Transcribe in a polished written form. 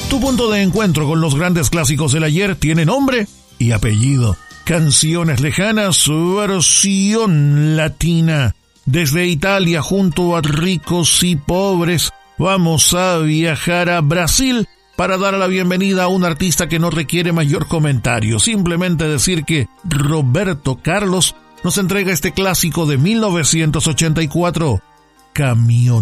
Tu punto de encuentro con los grandes clásicos del ayer tiene nombre y apellido. Canciones lejanas, su versión latina. Desde Italia, junto a ricos y pobres, vamos a viajar a Brasil para dar la bienvenida a un artista que no requiere mayor comentario. Simplemente decir que Roberto Carlos nos entrega este clásico de 1984, Camión.